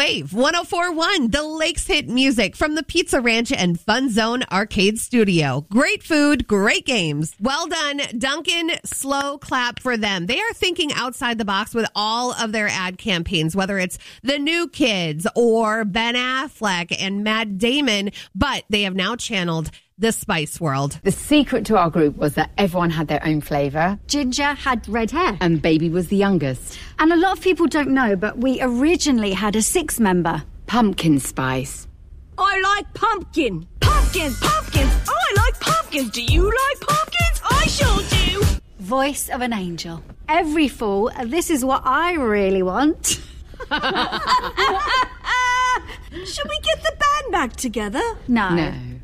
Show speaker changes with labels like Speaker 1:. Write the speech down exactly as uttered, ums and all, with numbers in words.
Speaker 1: Wave one oh four point one, the Lakes hit music from the Pizza Ranch and Fun Zone Arcade Studio. Great food, great games. Well done, Duncan. Slow clap for them. They are thinking outside the box with all of their ad campaigns, whether it's the New Kids or Ben Affleck and Matt Damon, but they have now channeled the Spice World.
Speaker 2: The secret to our group was that everyone had their own flavour.
Speaker 3: Ginger had red hair.
Speaker 2: And Baby was the youngest.
Speaker 3: And a lot of people don't know, but we originally had a six-member.
Speaker 2: Pumpkin Spice.
Speaker 4: I like pumpkin. Pumpkins, pumpkins. I like pumpkins. Do you like pumpkins? I sure do.
Speaker 3: Voice of an angel. Every fall, this is what I really want.
Speaker 4: Should we get the band back together?
Speaker 3: No.
Speaker 2: No.